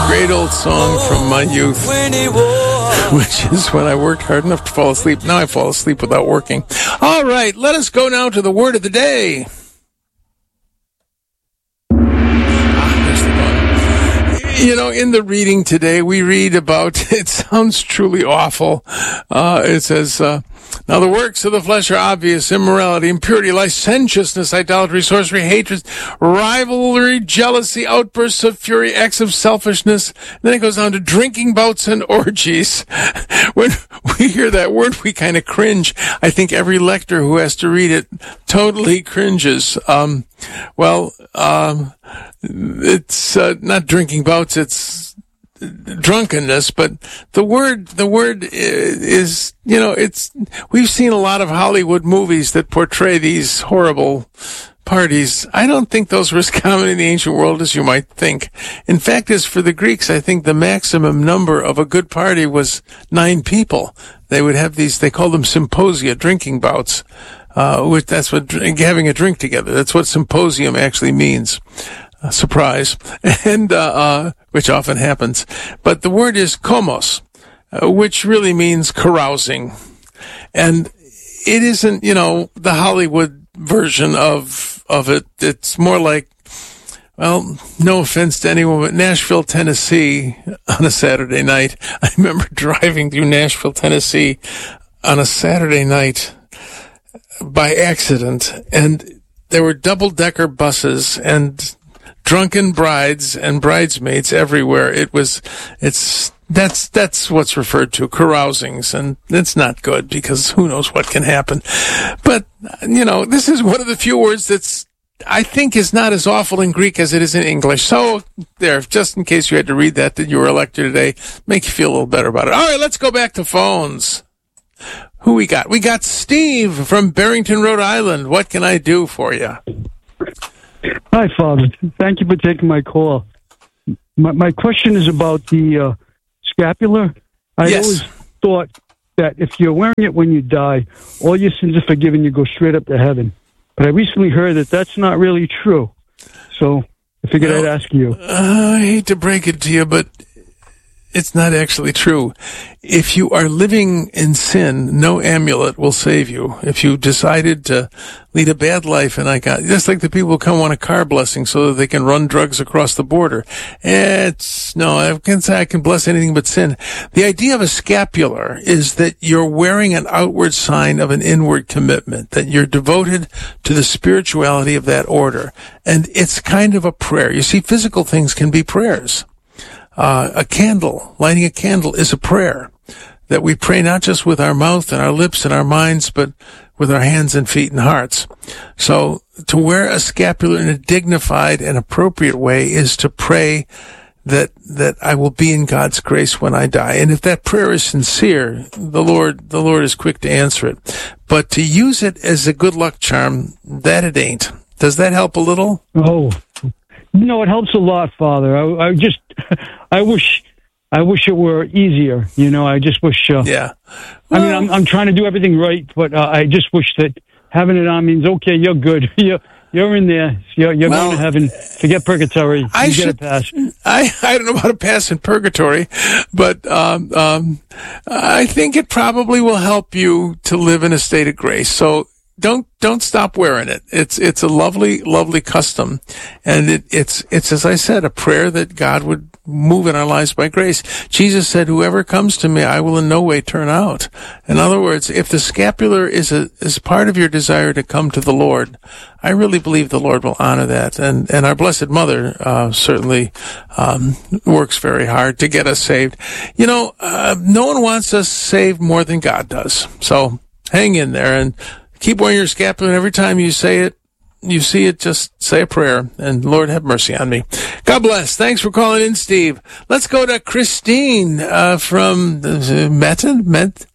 Great old song from my youth, which is when I worked hard enough to fall asleep. Now I fall asleep without working. All right, let us go now to the word of the day. You know, in the reading today, we read about, it sounds truly awful. It says, now the works of the flesh are obvious: immorality, impurity, licentiousness, idolatry, sorcery, hatred, rivalry, jealousy, outbursts of fury, acts of selfishness. And then it goes down to drinking bouts and orgies. When we hear that word, we kind of cringe. I think every lector who has to read it totally cringes. It's not drinking bouts, it's drunkenness, but the word is, you know, we've seen a lot of Hollywood movies that portray these horrible parties. I don't think those were as common in the ancient world as you might think. In fact, as for the Greeks, I think the maximum number of a good party was 9 people. They would have these, they called them symposia, drinking bouts. Which that's what having a drink together. That's what symposium actually means. Surprise. And, which often happens. But the word is komos, which really means carousing. And it isn't, you know, the Hollywood version of it. It's more like, well, no offense to anyone, but Nashville, Tennessee on a Saturday night. I remember driving through Nashville, Tennessee on a Saturday night by accident, and there were double-decker buses and drunken brides and bridesmaids everywhere. That's what's referred to, carousings, and it's not good because who knows what can happen. But, you know, this is one of the few words that's, I think, is not as awful in Greek as it is in English. So, there, just in case you had to read that you were a lector today, make you feel a little better about it. All right, let's go back to phones. Who we got? We got Steve from Barrington, Rhode Island. What can I do for you? Hi, Father. Thank you for taking my call. My question is about the scapular. I always thought that if you're wearing it when you die, all your sins are forgiven, you go straight up to heaven. But I recently heard that that's not really true. So I figured I'd ask you. I hate to break it to you, but it's not actually true. If you are living in sin, no amulet will save you. If you decided to lead a bad life, and just like the people who come want a car blessing so that they can run drugs across the border. I can say I can bless anything but sin. The idea of a scapular is that you're wearing an outward sign of an inward commitment, that you're devoted to the spirituality of that order. And it's kind of a prayer. You see, physical things can be prayers. Lighting a candle is a prayer that we pray not just with our mouth and our lips and our minds, but with our hands and feet and hearts. So to wear a scapular in a dignified and appropriate way is to pray that I will be in God's grace when I die. And if that prayer is sincere, the Lord is quick to answer it. But to use it as a good luck charm, that it ain't. Does that help a little? Oh, no, it helps a lot, Father. I wish it were easier. You know, I just wish. Yeah. Well, I mean, I'm trying to do everything right, but I just wish that having it on means okay, you're good. You're in there. You're going to heaven. Forget purgatory. You get a pass. I don't know about a pass in purgatory, but I think it probably will help you to live in a state of grace. So don't stop wearing it. It's a lovely, lovely custom. And it's, as I said, a prayer that God would move in our lives by grace. Jesus said, whoever comes to me, I will in no way turn out. In other words, if the scapular is part of your desire to come to the Lord, I really believe the Lord will honor that. And our Blessed Mother, certainly, works very hard to get us saved. You know, no one wants us saved more than God does. So hang in there and keep wearing your scapular, and every time you see it, just say a prayer, and Lord, have mercy on me. God bless. Thanks for calling in, Steve. Let's go to Christine from Mantino.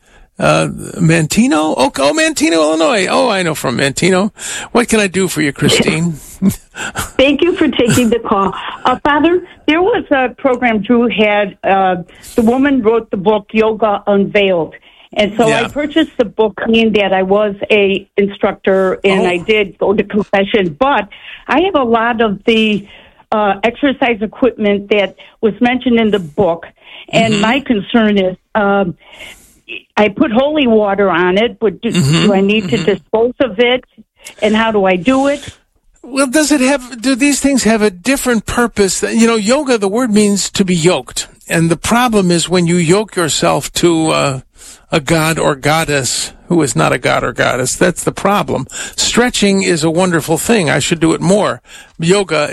Oh, Mantino, Illinois. Oh, I know from Mantino. What can I do for you, Christine? Thank you for taking the call. Father, there was a program Drew had. The woman wrote the book, Yoga Unveiled. And so I purchased the book, meaning that I was a instructor and I did go to confession. But I have a lot of the exercise equipment that was mentioned in the book, and my concern is I put holy water on it, but do I need to dispose of it, and how do I do it? Well, do these things have a different purpose? Yoga, the word means to be yoked. And the problem is when you yoke yourself to a god or goddess who is not a god or goddess. That's the problem. Stretching is a wonderful thing. I should do it more. Yoga,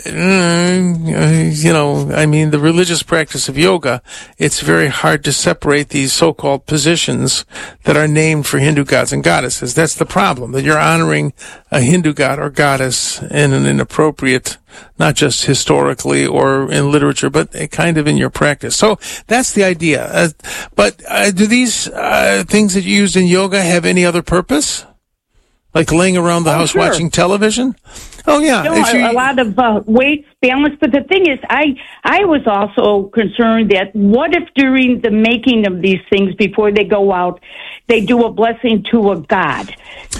the religious practice of yoga, it's very hard to separate these so-called positions that are named for Hindu gods and goddesses. That's the problem, that you're honoring a Hindu god or goddess in an inappropriate, not just historically or in literature, but kind of in your practice. So that's the idea. But do these things that you used in yoga have any other purpose? Like laying around the house watching television? Oh, yeah. A lot of weights, balance. But the thing is, I was also concerned that what if during the making of these things, before they go out, they do a blessing to a god?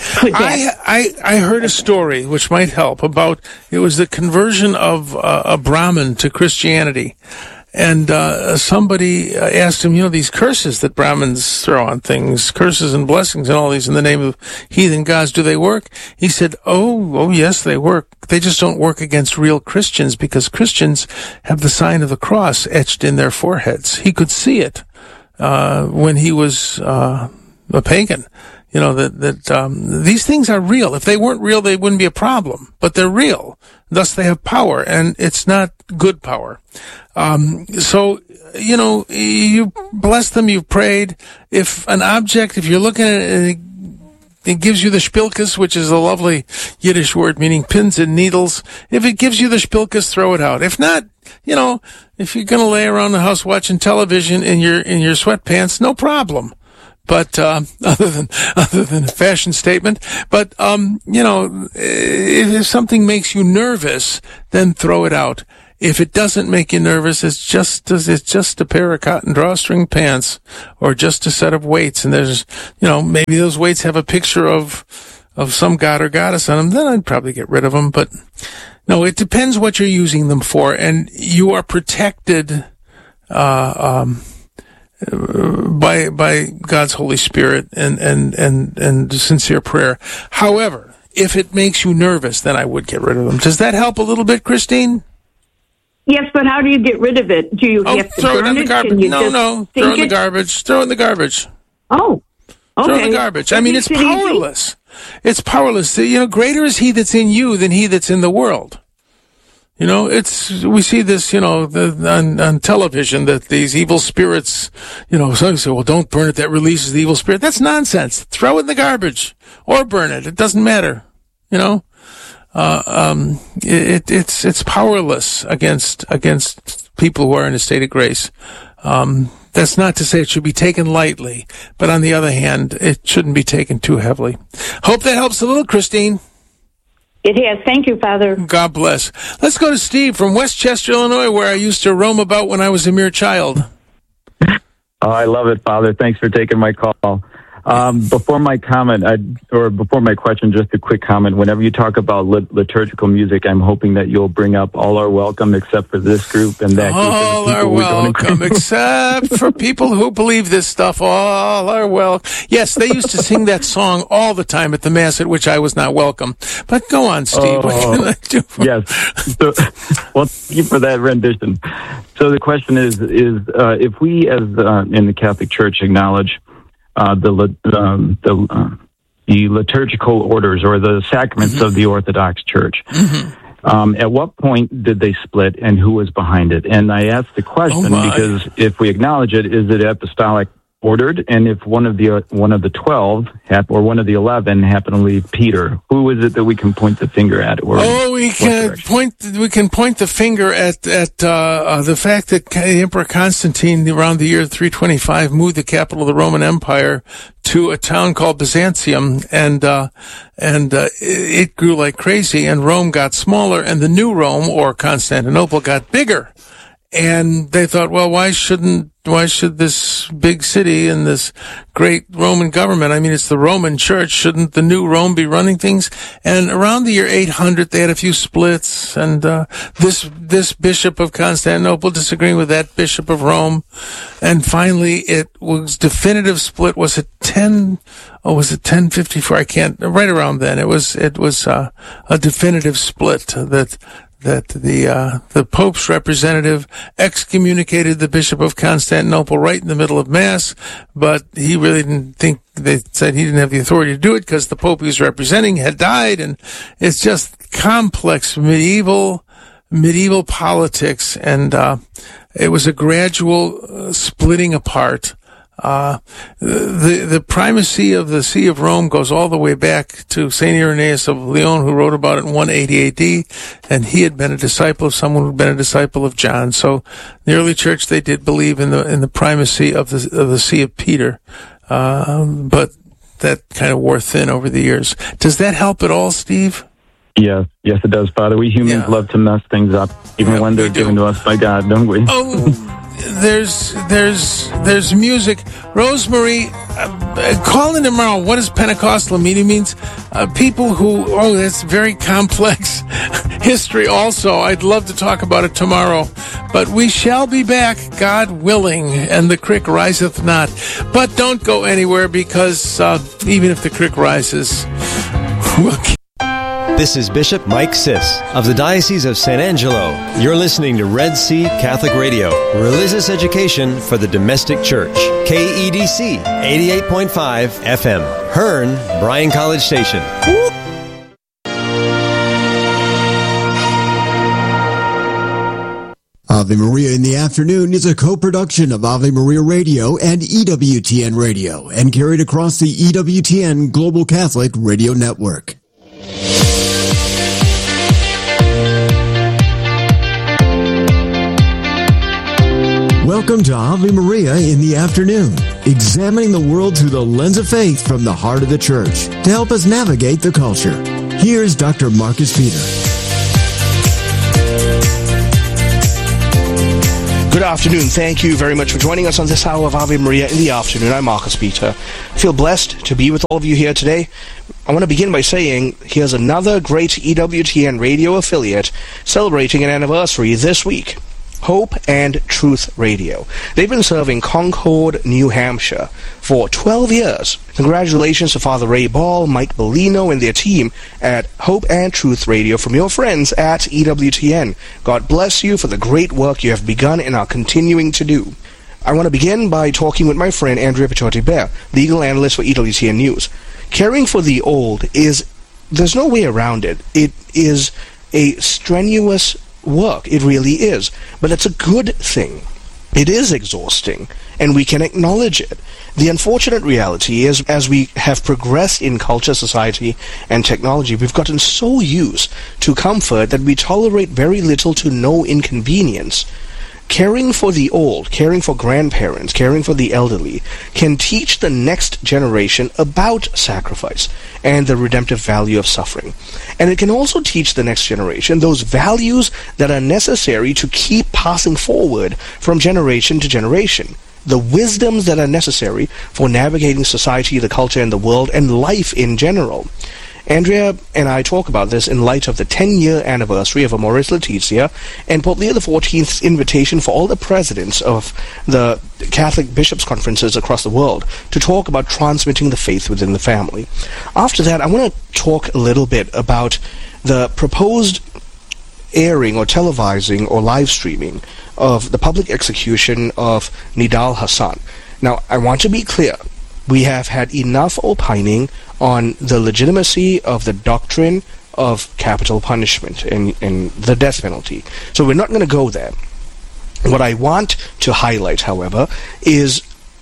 I heard a story, which might help, about it was the conversion of a Brahmin to Christianity. And somebody asked him, these curses that Brahmins throw on things, curses and blessings and all these in the name of heathen gods, do they work? He said, oh, yes, they work. They just don't work against real Christians because Christians have the sign of the cross etched in their foreheads. He could see it when he was a pagan. These things are real. If they weren't real, they wouldn't be a problem. But they're real. Thus, they have power, and it's not good power. So, you bless them, you've prayed. If you're looking at it, it gives you the shpilkas, which is a lovely Yiddish word meaning pins and needles. If it gives you the shpilkas, throw it out. If not, if you're going to lay around the house watching television in your sweatpants, no problem. But other than a fashion statement, but if something makes you nervous, then throw it out. If it doesn't make you nervous, it's just a pair of cotton drawstring pants or just a set of weights, and there's maybe those weights have a picture of some god or goddess on them. Then I'd probably get rid of them. But no, it depends what you're using them for, and you are protected by God's Holy Spirit and sincere prayer. However, if it makes you nervous, then I would get rid of them. Does that help a little bit, Christine? Yes, but how do you get rid of it? Do you have to throw burn it in the garbage? No, throw it in the garbage. Throw it in the garbage. Oh, okay. Throw it in the garbage. I mean, it's powerless. It's powerless. Greater is He that's in you than he that's in the world. We see this, on television that these evil spirits, some say, well, don't burn it. That releases the evil spirit. That's nonsense. Throw it in the garbage or burn it. It doesn't matter. It's powerless against people who are in a state of grace. That's not to say it should be taken lightly, but on the other hand, it shouldn't be taken too heavily. Hope that helps a little, Christine. It has. Thank you, Father. God bless. Let's go to Steve from Westchester, Illinois, where I used to roam about when I was a mere child. Oh, I love it, Father. Thanks for taking my call. Before my comment, before my question, just a quick comment. Whenever you talk about liturgical music, I'm hoping that you'll bring up All Are Welcome, except for this group and that group. All are welcome, except for people who believe this stuff. All are welcome. Yes, they used to sing that song all the time at the Mass at which I was not welcome. But go on, Steve. What can I do? Yes. So, well, thank you for that rendition. So the question is if we, as in the Catholic Church, acknowledge the liturgical orders or the sacraments of the Orthodox Church. At what point did they split, and who was behind it? And I ask the question because if we acknowledge it, is it apostolic ordered? And if one of the 12 or one of the 11 happened to leave Peter, who is it that we can point the finger at? Or we can point the finger at the fact that Emperor Constantine, around the year 325, moved the capital of the Roman Empire to a town called Byzantium, and it grew like crazy, and Rome got smaller, and the new Rome, or Constantinople, got bigger. And they thought, well, why should this big city and this great Roman government, I mean, it's the Roman Church, shouldn't the new Rome be running things? And around the year 800, they had a few splits, and this bishop of Constantinople disagreeing with that bishop of Rome. And finally, it was definitive split. Was it 1054? I can't, right around then. It was a definitive split that the Pope's representative excommunicated the Bishop of Constantinople right in the middle of Mass, but he really didn't think, they said he didn't have the authority to do it because the Pope he was representing had died, and it's just complex medieval politics, and it was a gradual splitting apart. The primacy of the See of Rome goes all the way back to St. Irenaeus of Lyon, who wrote about it in 180 AD, and he had been a disciple of someone who had been a disciple of John. So the early church, they did believe in the primacy of the See of Peter, but that kind of wore thin over the years. Does that help at all, Steve? Yes, it does, Father. We humans love to mess things up, even when they're given to us by God, don't we? Oh, there's music. Rosemary, call in tomorrow. What does Pentecostal mean? It means people who, that's very complex history also. I'd love to talk about it tomorrow. But we shall be back, God willing, and the creek riseth not. But don't go anywhere, because even if the creek rises, we'll keep. This is Bishop Mike Siss of the Diocese of San Angelo. You're listening to Red Sea Catholic Radio, religious education for the domestic church. KEDC 88.5 FM, Hearn, Bryan College Station. Ave Maria in the Afternoon is a co-production of Ave Maria Radio and EWTN Radio, and carried across the EWTN Global Catholic Radio Network. Welcome to Ave Maria in the Afternoon, examining the world through the lens of faith from the heart of the Church to help us navigate the culture. Here's Dr. Marcus Peter. Good afternoon. Thank you very much for joining us on this hour of Ave Maria in the Afternoon. I'm Marcus Peter. I feel blessed to be with all of you here today. I want to begin by saying here's another great EWTN radio affiliate celebrating an anniversary this week. Hope and Truth Radio. They've been serving Concord, New Hampshire for 12 years. Congratulations to Father Ray Ball, Mike Bellino, and their team at Hope and Truth Radio from your friends at EWTN. God bless you for the great work you have begun and are continuing to do. I want to begin by talking with my friend Andrea Pichotti-Bear, legal analyst for EWTN News. Caring for the old there's no way around it. It is a strenuous work. It really is. But it's a good thing. It is exhausting, and we can acknowledge it. The unfortunate reality is, as we have progressed in culture, society, and technology, we've gotten so used to comfort that we tolerate very little to no inconvenience. Caring for the old, caring for grandparents, caring for the elderly can teach the next generation about sacrifice and the redemptive value of suffering. And it can also teach the next generation those values that are necessary to keep passing forward from generation to generation. The wisdoms that are necessary for navigating society, the culture, and the world, and life in general. Andrea and I talk about this in light of the 10-year anniversary of Amoris Laetitia and Pope Leo XIV's invitation for all the presidents of the Catholic bishops' conferences across the world to talk about transmitting the faith within the family. After that, I want to talk a little bit about the proposed airing or televising or live streaming of the public execution of Nidal Hasan. Now, I want to be clear. We have had enough opining on the legitimacy of the doctrine of capital punishment and the death penalty. So we're not going to go there. What I want to highlight, however, is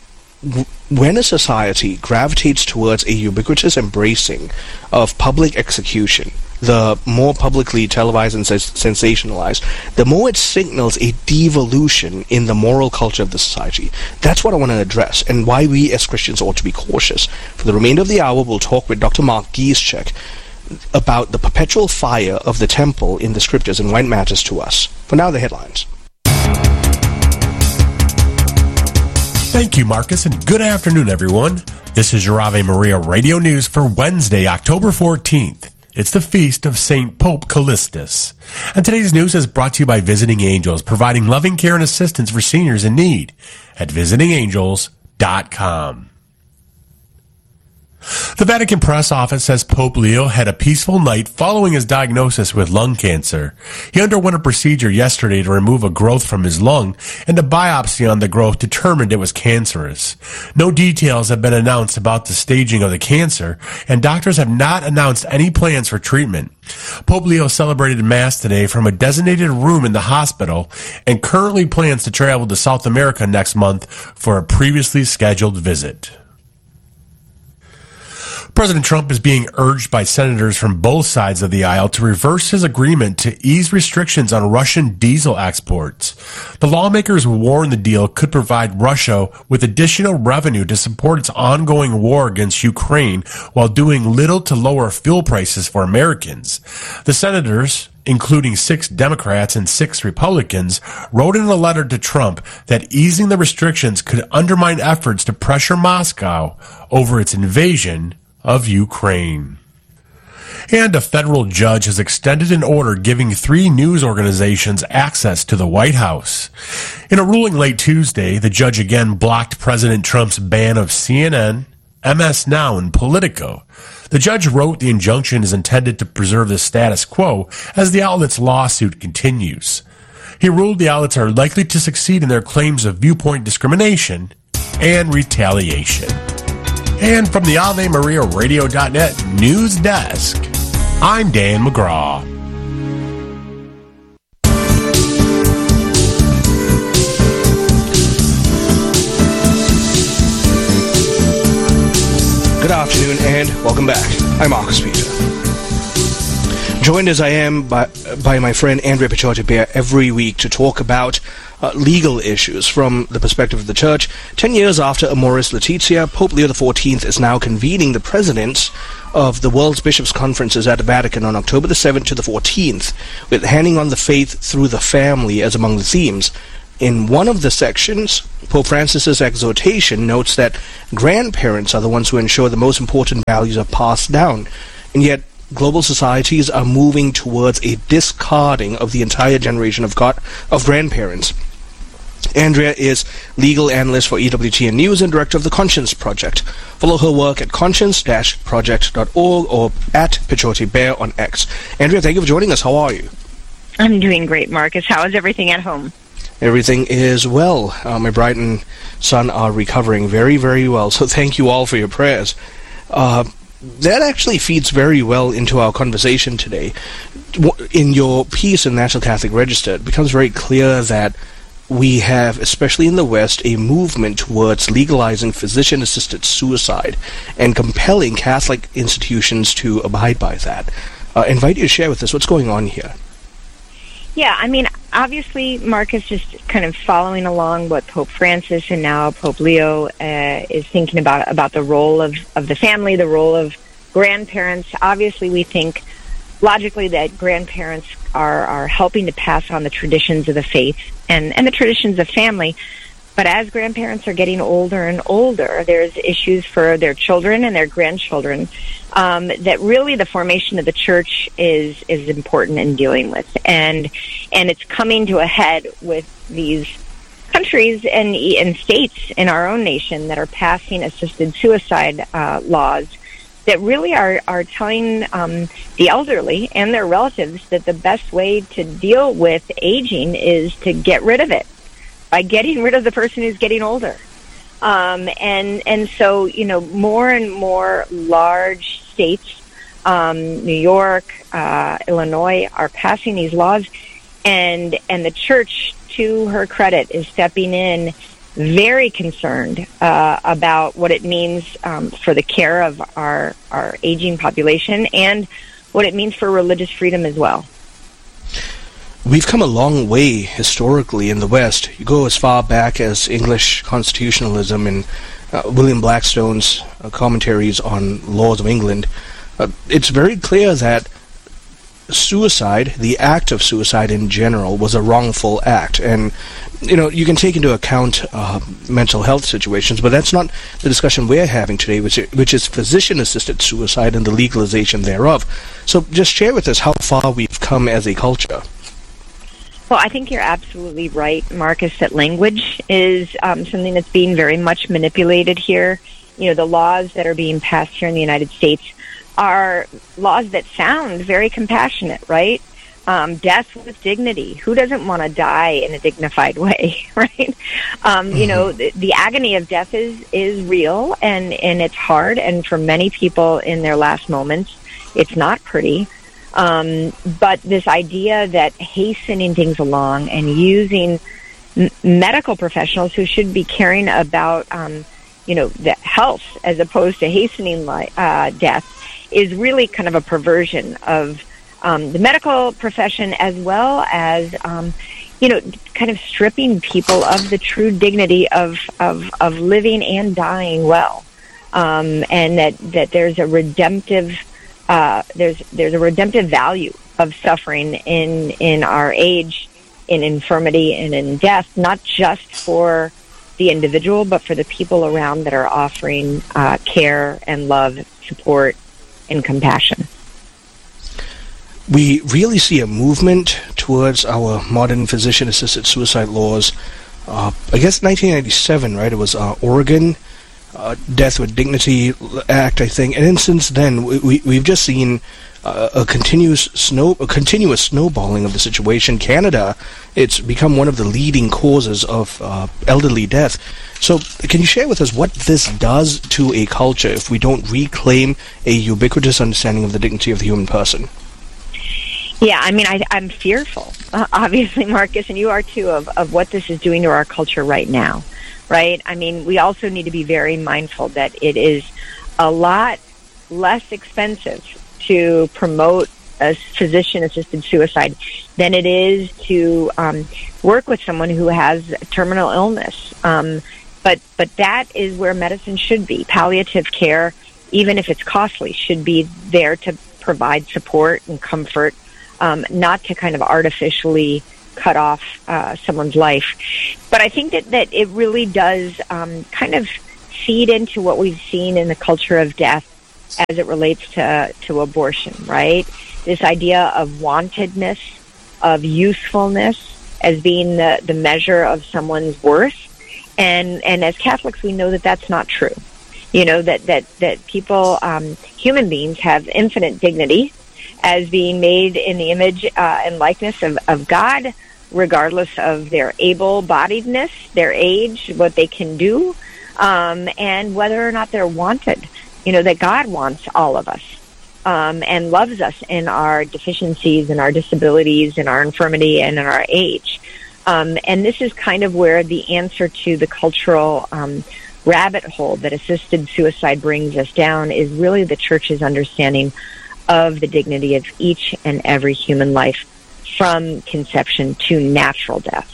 when a society gravitates towards a ubiquitous embracing of public execution, the more publicly televised and sensationalized, the more it signals a devolution in the moral culture of the society. That's what I want to address, and why we as Christians ought to be cautious. For the remainder of the hour, we'll talk with Dr. Mark Gieschek about the perpetual fire of the temple in the scriptures and why it matters to us. For now, the headlines. Thank you, Marcus, and good afternoon, everyone. This is your Ave Maria Radio News for Wednesday, October 14th. It's the feast of St. Pope Callistus. And today's news is brought to you by Visiting Angels, providing loving care and assistance for seniors in need at visitingangels.com. The Vatican Press Office says Pope Leo had a peaceful night following his diagnosis with lung cancer. He underwent a procedure yesterday to remove a growth from his lung, and a biopsy on the growth determined it was cancerous. No details have been announced about the staging of the cancer, and doctors have not announced any plans for treatment. Pope Leo celebrated Mass today from a designated room in the hospital and currently plans to travel to South America next month for a previously scheduled visit. President Trump is being urged by senators from both sides of the aisle to reverse his agreement to ease restrictions on Russian diesel exports. The lawmakers warn the deal could provide Russia with additional revenue to support its ongoing war against Ukraine while doing little to lower fuel prices for Americans. The senators, including 6 Democrats and 6 Republicans, wrote in a letter to Trump that easing the restrictions could undermine efforts to pressure Moscow over its invasion of Ukraine. And a federal judge has extended an order giving 3 news organizations access to the White House. In a ruling late Tuesday, the judge again blocked President Trump's ban of CNN, MS Now, and Politico. The judge wrote the injunction is intended to preserve the status quo as the outlet's lawsuit continues. He ruled the outlets are likely to succeed in their claims of viewpoint discrimination and retaliation. And from the AveMariaRadio.net news desk, I'm Dan McGraw. Good afternoon and welcome back. I'm Marcus Peter. Joined as I am by my friend Andrea Picciotti-Bear every week to talk about legal issues from the perspective of the Church. 10 years after Amoris Laetitia, Pope Leo XIV is now convening the presidents of the World's Bishops' Conferences at the Vatican on October the 7th to the 14th, with handing on the faith through the family as among the themes. In one of the sections, Pope Francis's exhortation notes that grandparents are the ones who ensure the most important values are passed down, and yet global societies are moving towards a discarding of the entire generation of grandparents. Andrea is legal analyst for EWTN News and director of the Conscience Project. Follow her work at conscience-project.org or at Picciotti-Bear on X. Andrea, thank you for joining us. How are you? I'm doing great, Marcus. How is everything at home? Everything is well. My bride and son are recovering very, very well, so thank you all for your prayers. That actually feeds very well into our conversation today. In your piece in National Catholic Register, it becomes very clear that we have, especially in the West, a movement towards legalizing physician-assisted suicide and compelling Catholic institutions to abide by that. I invite you to share with us what's going on here. Yeah, I mean, obviously, Marcus, just kind of following along what Pope Francis and now Pope Leo is thinking about the role of the family, the role of grandparents. Obviously, we think logically that grandparents are helping to pass on the traditions of the faith and the traditions of family. But as grandparents are getting older and older, there's issues for their children and their grandchildren that really the formation of the church is important in dealing with. And it's coming to a head with these countries and states in our own nation that are passing assisted suicide laws that really are telling the elderly and their relatives that the best way to deal with aging is to get rid of it by getting rid of the person who's getting older. And so, you know, more and more large states, New York, Illinois, are passing these laws, and the church, to her credit, is stepping in very concerned about what it means for the care of our aging population and what it means for religious freedom as well. We've come a long way historically in the West. You go as far back as English constitutionalism and William Blackstone's commentaries on laws of England. It's very clear that suicide, the act of suicide in general, was a wrongful act. And, you can take into account mental health situations, but that's not the discussion we're having today, which is physician-assisted suicide and the legalization thereof. So just share with us how far we've come as a culture. Well, I think you're absolutely right, Marcus, that language is something that's being very much manipulated here. The laws that are being passed here in the United States are laws that sound very compassionate, right? Death with dignity. Who doesn't want to die in a dignified way, right? The agony of death is real, and it's hard, and for many people in their last moments, it's not pretty. But this idea that hastening things along and using medical professionals who should be caring about, the health as opposed to hastening death is really kind of a perversion of the medical profession, as well as, kind of stripping people of the true dignity of living and dying well. And that there's a redemptive there's a redemptive value of suffering in our age, in infirmity and in death, not just for the individual, but for the people around that are offering care and love, support, and compassion. We really see a movement towards our modern physician-assisted suicide laws. I guess 1997, right? It was Oregon Death with Dignity Act, I think, and then since then we've just seen a continuous snowballing of the situation. Canada, it's become one of the leading causes of elderly death. So, can you share with us what this does to a culture if we don't reclaim a ubiquitous understanding of the dignity of the human person? Yeah, I mean, I'm fearful, obviously, Marcus, and you are too, of what this is doing to our culture right now, right? I mean, we also need to be very mindful that it is a lot less expensive to promote a physician-assisted suicide than it is to work with someone who has terminal illness. But that is where medicine should be. Palliative care, even if it's costly, should be there to provide support and comfort, not to kind of artificially cut off someone's life. But I think that it really does kind of feed into what we've seen in the culture of death as it relates to abortion, right? This idea of wantedness, of usefulness as being the measure of someone's worth. And as Catholics, we know that that's not true. You know, that people, human beings, have infinite dignity as being made in the image and likeness of God, regardless of their able-bodiedness, their age, what they can do, and whether or not they're wanted. You know, that God wants all of us and loves us in our deficiencies and our disabilities and our infirmity and in our age. And this is kind of where the answer to the cultural rabbit hole that assisted suicide brings us down is really the Church's understanding of the dignity of each and every human life from conception to natural death.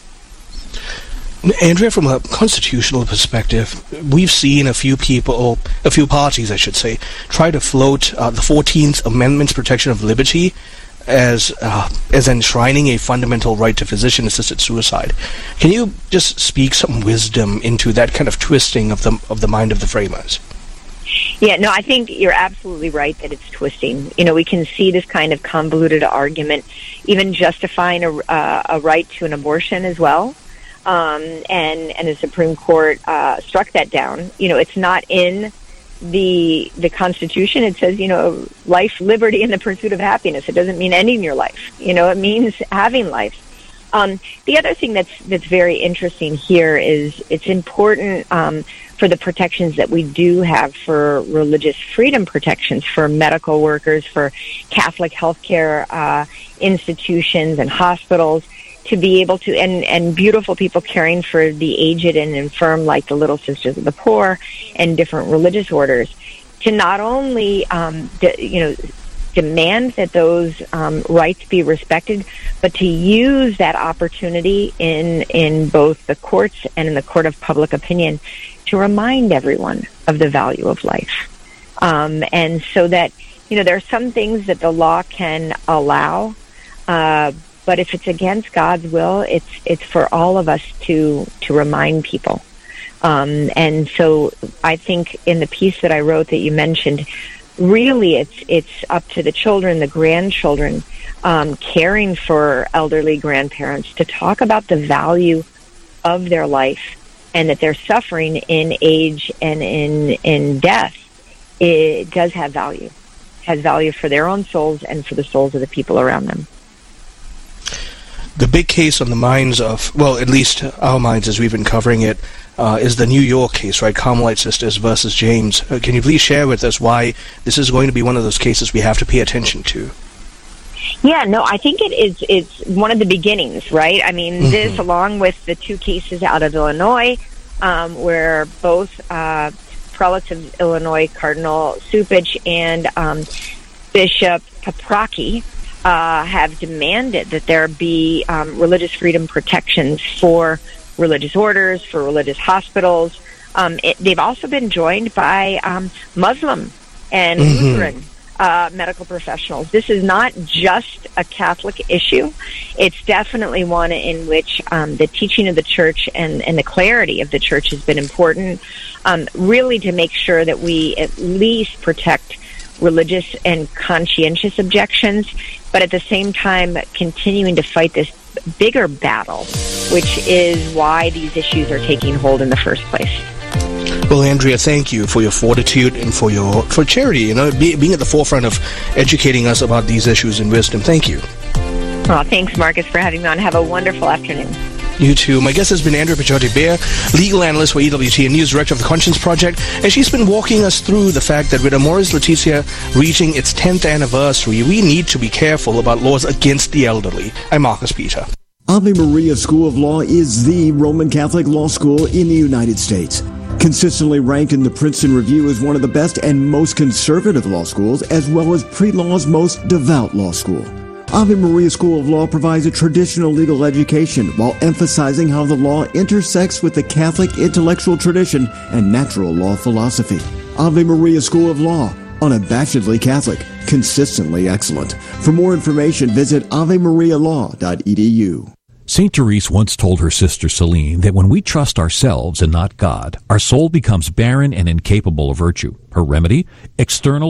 Andrea, from a constitutional perspective, we've seen a few parties, I should say, try to float the 14th Amendment's protection of liberty as enshrining a fundamental right to physician-assisted suicide. Can you just speak some wisdom into that kind of twisting of the mind of the framers? Yeah, no, I think you're absolutely right that it's twisting. You know, we can see this kind of convoluted argument, even justifying a right to an abortion as well. And the Supreme Court struck that down. You know, it's not in the Constitution. It says, you know, life, liberty, and the pursuit of happiness. It doesn't mean ending your life. You know, it means having life. The other thing that's very interesting here is it's important for the protections that we do have for religious freedom protections for medical workers, for Catholic healthcare institutions and hospitals, to be able to, and beautiful people caring for the aged and infirm, like the Little Sisters of the Poor and different religious orders, to not only, demand that those rights be respected, but to use that opportunity in both the courts and in the court of public opinion to remind everyone of the value of life. And so that, there are some things that the law can allow, but if it's against God's will, it's for all of us to remind people. And so I think in the piece that I wrote that you mentioned, really it's up to the children, the grandchildren, caring for elderly grandparents to talk about the value of their life, and that their suffering in age and in death, it does have value. It has value for their own souls and for the souls of the people around them. The big case on the minds of, well, at least our minds as we've been covering it, is the New York case, right? Carmelite Sisters versus James. Can you please share with us why this is going to be one of those cases we have to pay attention to? Yeah, no, I think it's one of the beginnings, right? I mean, this, along with the two cases out of Illinois, where both prelates of Illinois, Cardinal Cupich and Bishop Paprocki, have demanded that there be religious freedom protections for religious orders, for religious hospitals. They've also been joined by Muslim and Lutheran medical professionals. This is not just a Catholic issue. It's definitely one in which the teaching of the Church and the clarity of the Church has been important, really to make sure that we at least protect religious and conscientious objections, but at the same time continuing to fight this bigger battle, which is why these issues are taking hold in the first place. Well, Andrea, thank you for your fortitude and for charity, being at the forefront of educating us about these issues and wisdom. Thank you. Well, thanks, Marcus, for having me on. Have a wonderful afternoon. You too. My guest has been Andrea Picciotti-Bear, legal analyst for EWT and news director of the Conscience Project, and she's been walking us through the fact that with Amoris Laetitia reaching its 10th anniversary, we need to be careful about laws against the elderly. I'm Marcus Peter. Ave Maria School of Law is the Roman Catholic law school in the United States. Consistently ranked in the Princeton Review as one of the best and most conservative law schools, as well as pre-law's most devout law school. Ave Maria School of Law provides a traditional legal education while emphasizing how the law intersects with the Catholic intellectual tradition and natural law philosophy. Ave Maria School of Law, unabashedly Catholic, consistently excellent. For more information, visit avemarialaw.edu. St. Therese once told her sister Celine that when we trust ourselves and not God, our soul becomes barren and incapable of virtue. Her remedy? External